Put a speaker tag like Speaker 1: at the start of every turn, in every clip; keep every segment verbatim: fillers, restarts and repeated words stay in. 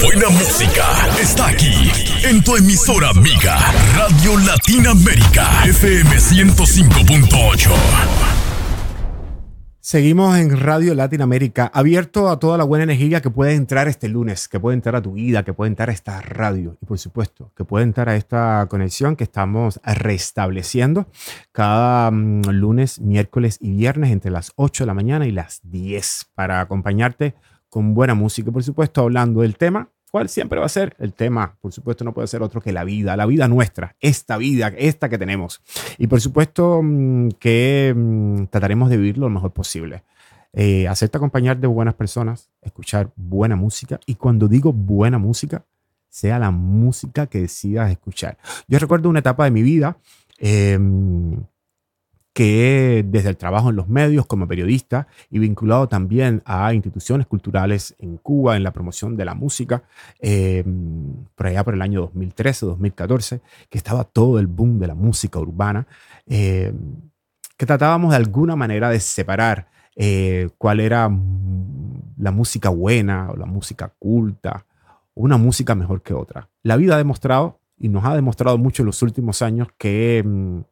Speaker 1: buena música está aquí, en tu emisora amiga, Radio Latinoamérica, F M ciento cinco punto ocho.
Speaker 2: Seguimos en Radio Latinoamérica, abierto a toda la buena energía que puede entrar este lunes, que puede entrar a tu vida, que puede entrar a esta radio y por supuesto que puede entrar a esta conexión que estamos restableciendo cada um, lunes, miércoles y viernes entre las ocho de la mañana y las diez para acompañarte con buena música y por supuesto hablando del tema. ¿Cuál siempre va a ser? El tema, por supuesto, no puede ser otro que la vida, la vida nuestra, esta vida, esta que tenemos. Y por supuesto que mmm, trataremos de vivirlo lo mejor posible. Eh, hacerte acompañar de buenas personas, escuchar buena música. Y cuando digo buena música, sea la música que decidas escuchar. Yo recuerdo una etapa de mi vida eh, que desde el trabajo en los medios como periodista y vinculado también a instituciones culturales en Cuba, en la promoción de la música, eh, por allá por el año dos mil trece, dos mil catorce, que estaba todo el boom de la música urbana, eh, que tratábamos de alguna manera de separar eh, cuál era la música buena o la música culta, una música mejor que otra. La vida ha demostrado, y nos ha demostrado mucho en los últimos años, que mm,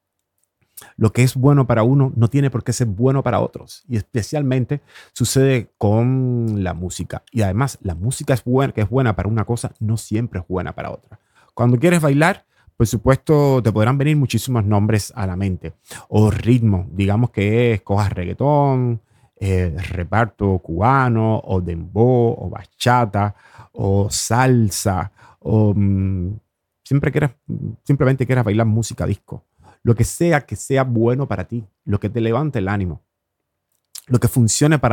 Speaker 2: lo que es bueno para uno no tiene por qué ser bueno para otros. Y especialmente sucede con la música. Y además, la música es buena, que es buena para una cosa, no siempre es buena para otra. Cuando quieres bailar, por supuesto, te podrán venir muchísimos nombres a la mente. O ritmo, digamos que escojas reggaetón, eh, reparto cubano, o dembow, o bachata, o salsa, o mmm, siempre quieras, simplemente quieras bailar música disco. Lo que sea que sea bueno para ti, lo que te levante el ánimo, lo que funcione para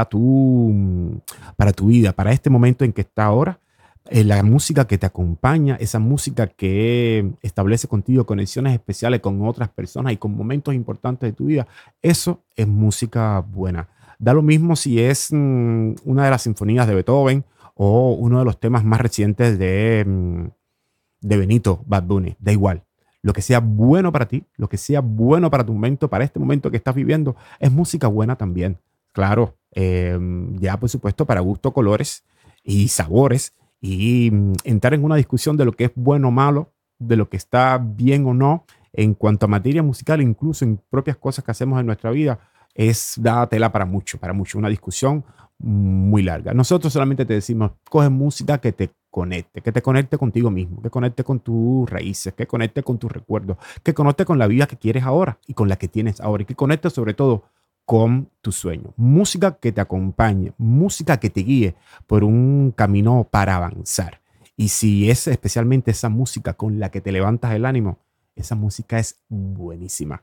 Speaker 2: tu, para tu vida, para este momento en que está ahora, eh, la música que te acompaña, esa música que establece contigo conexiones especiales con otras personas y con momentos importantes de tu vida, eso es música buena. Da lo mismo si es mmm, una de las sinfonías de Beethoven o uno de los temas más recientes de, mmm, de Benito, Bad Bunny, da igual. Lo que sea bueno para ti, lo que sea bueno para tu momento, para este momento que estás viviendo, es música buena también. Claro, eh, ya por supuesto para gusto, colores y sabores y mm, entrar en una discusión de lo que es bueno o malo, de lo que está bien o no, en cuanto a materia musical, incluso en propias cosas que hacemos en nuestra vida, es da tela para mucho, para mucho, una discusión muy larga. Nosotros solamente te decimos, coge música que te conecte, que te conecte contigo mismo, que conecte con tus raíces, que conecte con tus recuerdos, que conecte con la vida que quieres ahora y con la que tienes ahora y que conecte sobre todo con tus sueños. Música que te acompañe, música que te guíe por un camino para avanzar. Y si es especialmente esa música con la que te levantas el ánimo, esa música es buenísima.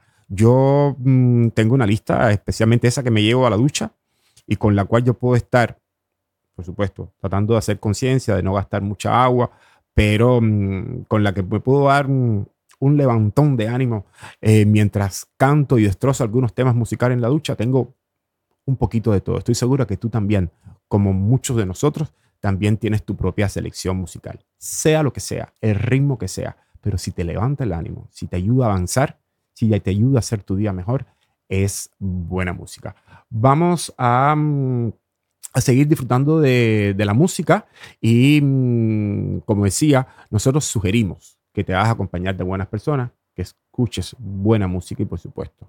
Speaker 2: Yo mmm, tengo una lista, especialmente esa que me llevo a la ducha y con la cual yo puedo estar, por supuesto, tratando de hacer conciencia, de no gastar mucha agua, pero mmm, con la que me puedo dar mmm, un levantón de ánimo eh, mientras canto y destrozo algunos temas musicales en la ducha. Tengo un poquito de todo. Estoy seguro que tú también, como muchos de nosotros, también tienes tu propia selección musical. Sea lo que sea, el ritmo que sea, pero si te levanta el ánimo, si te ayuda a avanzar, si te ayuda a hacer tu día mejor, es buena música. Vamos a... Mmm, a seguir disfrutando de, de la música y, mmm, como decía, nosotros sugerimos que te hagas acompañar de buenas personas, que escuches buena música y, por supuesto,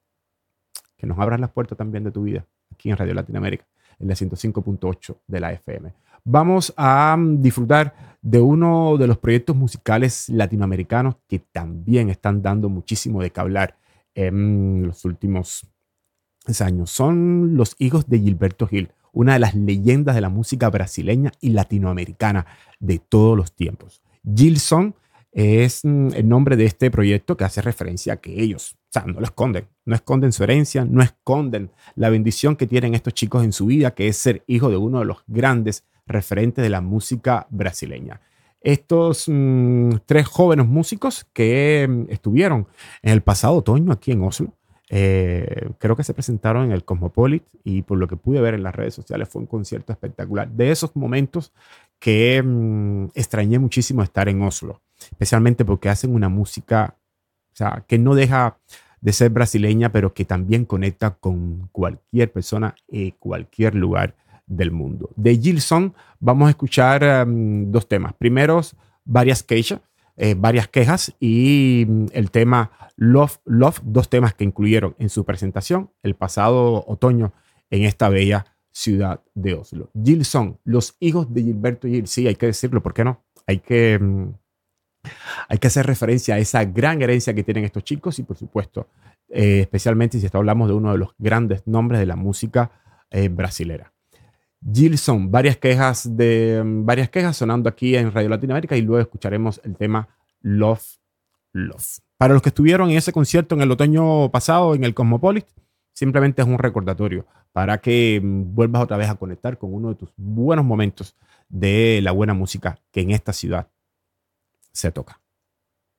Speaker 2: que nos abras las puertas también de tu vida aquí en Radio Latinoamérica, en la ciento cinco punto ocho de la F M. Vamos a um, disfrutar de uno de los proyectos musicales latinoamericanos que también están dando muchísimo de qué hablar en los últimos años. Son los hijos de Gilberto Gil, una de las leyendas de la música brasileña y latinoamericana de todos los tiempos. Gilson es el nombre de este proyecto que hace referencia a que ellos, o sea, no lo esconden, no esconden su herencia, no esconden la bendición que tienen estos chicos en su vida, que es ser hijo de uno de los grandes referentes de la música brasileña. Estos mmm, tres jóvenes músicos que mmm, estuvieron en el pasado otoño aquí en Oslo, Eh, creo que se presentaron en el Cosmopolit y por lo que pude ver en las redes sociales fue un concierto espectacular. De esos momentos que mmm, extrañé muchísimo estar en Oslo, especialmente porque hacen una música, o sea, que no deja de ser brasileña, pero que también conecta con cualquier persona y cualquier lugar del mundo. De Gilson vamos a escuchar um, dos temas. Primero, varias quejas, eh, varias quejas y um, el tema Love, Love, dos temas que incluyeron en su presentación el pasado otoño en esta bella ciudad de Oslo. Gilson, los hijos de Gilberto Gil, sí, hay que decirlo, ¿por qué no? Hay que, um, hay que hacer referencia a esa gran herencia que tienen estos chicos y por supuesto, eh, especialmente si hablamos de uno de los grandes nombres de la música eh, brasilera. Gilson, varias quejas, de, varias quejas sonando aquí en Radio Latinoamérica y luego escucharemos el tema Love, Love. Para los que estuvieron en ese concierto en el otoño pasado en el Cosmopolis, simplemente es un recordatorio para que vuelvas otra vez a conectar con uno de tus buenos momentos de la buena música que en esta ciudad se toca.